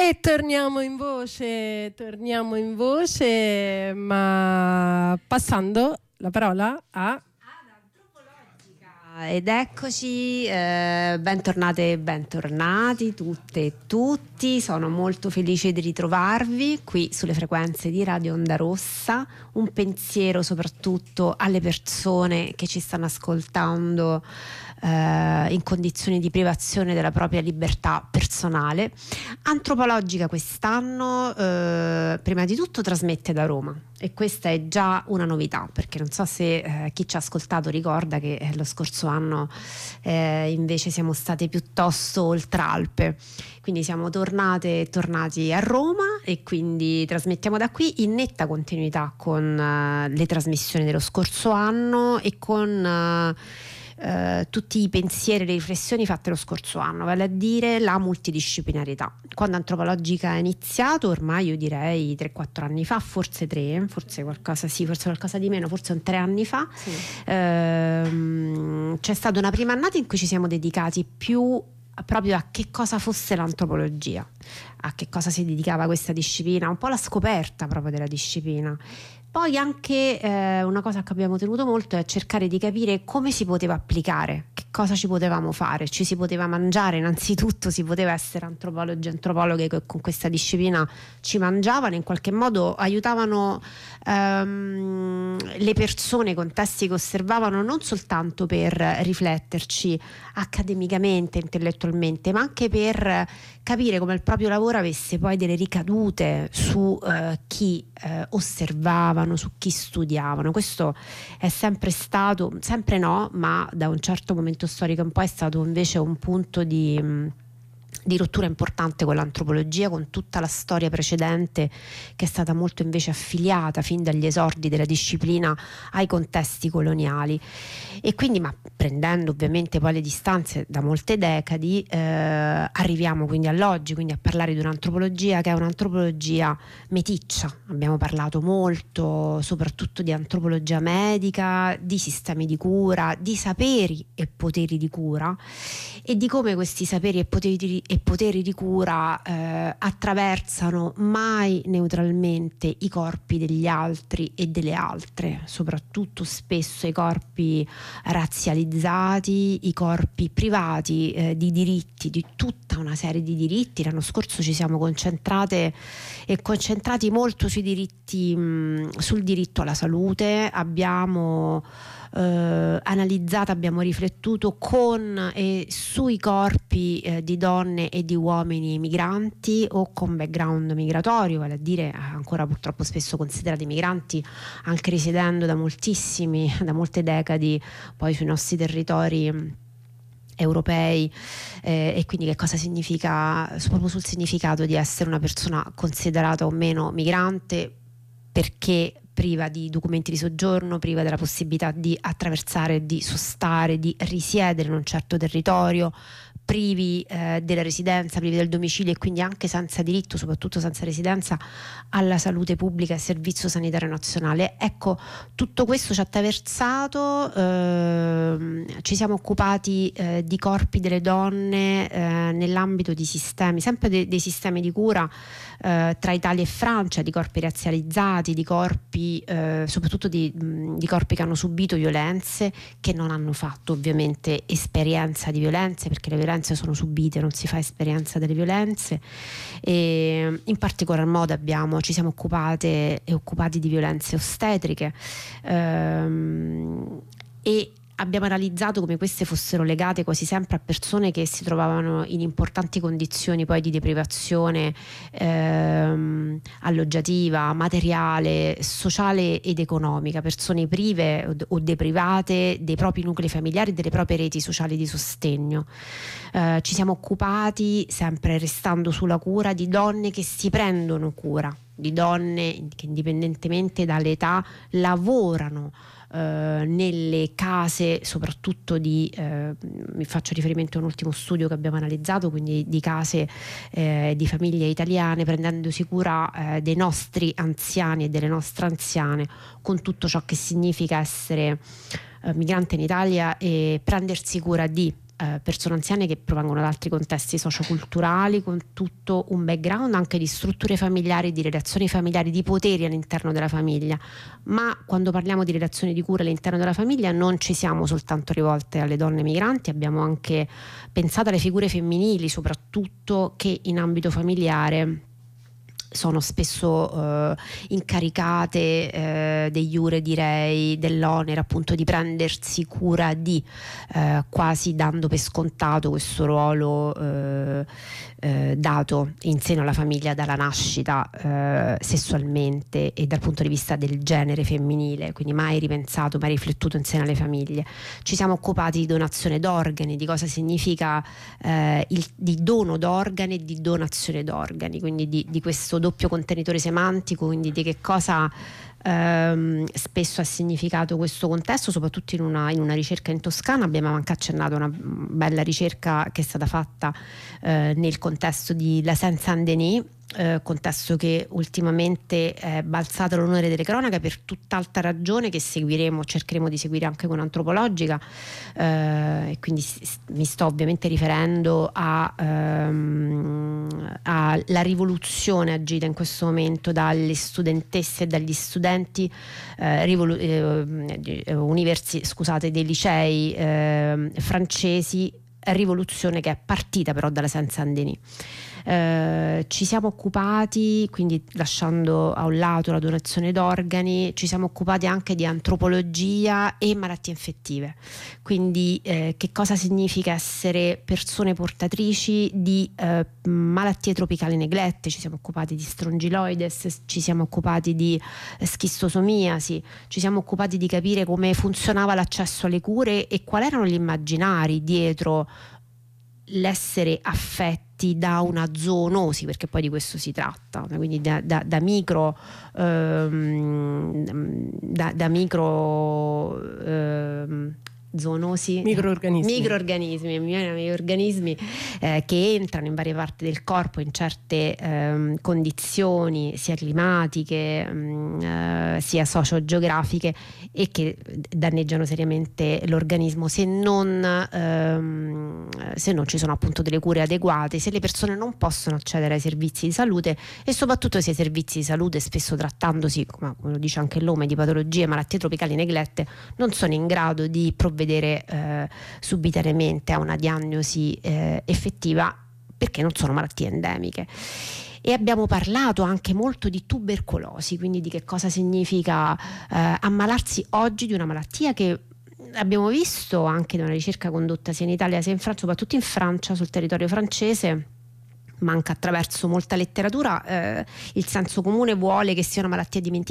E torniamo in voce, ma passando la parola a Ed eccoci, bentornate e bentornati tutte e tutti. Sono molto felice di ritrovarvi qui sulle frequenze di Radio Onda Rossa. Un pensiero soprattutto alle persone che ci stanno ascoltando in condizioni di privazione della propria libertà personale. Antropologica quest'anno prima di tutto trasmette da Roma, e questa è già una novità, perché non so se chi ci ha ascoltato ricorda che lo scorso anno invece siamo state piuttosto oltre Alpe, quindi siamo tornati a Roma e quindi trasmettiamo da qui in netta continuità con le trasmissioni dello scorso anno e con tutti i pensieri e le riflessioni fatte lo scorso anno, vale a dire la multidisciplinarietà. Quando Antropologica è iniziato, ormai io direi 3-4 anni fa, forse 3, forse qualcosa di meno, forse 3 anni fa, sì. C'è stata una prima annata in cui ci siamo dedicati più proprio a che cosa fosse l'antropologia, a che cosa si dedicava questa disciplina, un po' la scoperta proprio della disciplina. Poi anche una cosa che abbiamo tenuto molto è cercare di capire come si poteva applicare, che cosa ci potevamo fare, ci si poteva mangiare innanzitutto, si poteva essere antropologi e antropologhe che con questa disciplina ci mangiavano, in qualche modo aiutavano le persone, i contesti che osservavano, non soltanto per rifletterci accademicamente, intellettualmente, ma anche per capire come il proprio lavoro avesse poi delle ricadute su chi osservavano, su chi studiavano. Questo è sempre stato, sempre no, ma da un certo momento storico in poi è stato invece un punto di rottura importante con l'antropologia, con tutta la storia precedente che è stata molto invece affiliata fin dagli esordi della disciplina ai contesti coloniali. E quindi, ma prendendo ovviamente poi le distanze da molte decadi, arriviamo quindi all'oggi, quindi a parlare di un'antropologia che è un'antropologia meticcia. Abbiamo parlato molto soprattutto di antropologia medica, di sistemi di cura, di saperi e poteri di cura, e di come questi saperi e poteri di cura attraversano mai neutralmente i corpi degli altri e delle altre, soprattutto spesso i corpi razzializzati, i corpi privati di diritti, di tutta una serie di diritti. L'anno scorso ci siamo concentrati molto sui diritti, sul diritto alla salute. Abbiamo analizzato, abbiamo riflettuto con e sui corpi di donne e di uomini migranti o con background migratorio, vale a dire ancora purtroppo spesso considerati migranti, anche risiedendo da molte decadi poi sui nostri territori europei, e quindi che cosa significa, proprio sul significato di essere una persona considerata o meno migrante, perché priva di documenti di soggiorno, priva della possibilità di attraversare, di sostare, di risiedere in un certo territorio, privi della residenza, privi del domicilio, e quindi anche senza diritto, soprattutto senza residenza, alla salute pubblica e al servizio sanitario nazionale. Ecco, tutto questo ci ha attraversato, ci siamo occupati di corpi delle donne nell'ambito di sistemi, sempre dei sistemi di cura tra Italia e Francia, di corpi razzializzati, di corpi soprattutto di corpi che hanno subito violenze, che non hanno fatto ovviamente esperienza di violenze, perché le violenze sono subite, non si fa esperienza delle violenze. E in particolar modo ci siamo occupati di violenze ostetriche, e abbiamo analizzato come queste fossero legate quasi sempre a persone che si trovavano in importanti condizioni poi di deprivazione alloggiativa, materiale, sociale ed economica, persone prive o deprivate dei propri nuclei familiari, delle proprie reti sociali di sostegno. Ci siamo occupati, sempre restando sulla cura, di donne che si prendono cura, di donne che indipendentemente dall'età lavorano nelle case, soprattutto mi faccio riferimento a un ultimo studio che abbiamo analizzato, quindi di case di famiglie italiane, prendendosi cura dei nostri anziani e delle nostre anziane, con tutto ciò che significa essere migrante in Italia e prendersi cura di persone anziane che provengono da altri contesti socioculturali, con tutto un background anche di strutture familiari, di relazioni familiari, di poteri all'interno della famiglia. Ma quando parliamo di relazioni di cura all'interno della famiglia non ci siamo soltanto rivolte alle donne migranti, abbiamo anche pensato alle figure femminili soprattutto, che in ambito familiare sono spesso incaricate de iure, direi, dell'onere appunto di prendersi cura di, quasi dando per scontato questo ruolo dato in seno alla famiglia dalla nascita, sessualmente e dal punto di vista del genere femminile, quindi mai ripensato, mai riflettuto in seno alle famiglie. Ci siamo occupati di donazione d'organi, di cosa significa di dono d'organi e di donazione d'organi, quindi di questo doppio contenitore semantico, quindi di che cosa spesso ha significato questo contesto, soprattutto in una ricerca in Toscana. Abbiamo anche accennato a una bella ricerca che è stata fatta nel contesto di La Seine-Saint-Denis, contesto che ultimamente è balzato all'onore delle cronache per tutt'altra ragione che cercheremo di seguire anche con Antropologica, e quindi mi sto ovviamente riferendo alla rivoluzione agita in questo momento dalle studentesse e dagli studenti dei licei francesi, rivoluzione che è partita però dalla Seine-Saint-Denis. Ci siamo occupati, quindi lasciando a un lato la donazione d'organi, ci siamo occupati anche di antropologia e malattie infettive, quindi che cosa significa essere persone portatrici di malattie tropicali neglette. Ci siamo occupati di strongiloides, ci siamo occupati di schistosomiasi, ci siamo occupati di capire come funzionava l'accesso alle cure e quali erano gli immaginari dietro l'essere affetti da una zoonosi, perché poi di questo si tratta, quindi da micro zoonosi, microorganismi che entrano in varie parti del corpo in certe condizioni sia climatiche sia sociogeografiche e che danneggiano seriamente l'organismo se non ci sono appunto delle cure adeguate, se le persone non possono accedere ai servizi di salute e soprattutto se i servizi di salute, spesso trattandosi, come lo dice anche il nome, di patologie, malattie tropicali neglette, non sono in grado di provvedere subitamente a una diagnosi effettiva, perché non sono malattie endemiche. E abbiamo parlato anche molto di tubercolosi, quindi di che cosa significa ammalarsi oggi di una malattia che abbiamo visto anche da una ricerca condotta sia in Italia sia in Francia, soprattutto in Francia, sul territorio francese, ma anche attraverso molta letteratura. Il senso comune vuole che sia una malattia dimenticata,